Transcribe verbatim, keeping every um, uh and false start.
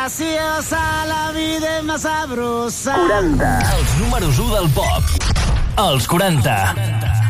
graciosa, la vida és más sabrosa. quaranta. Els números u del pop. Els quaranta.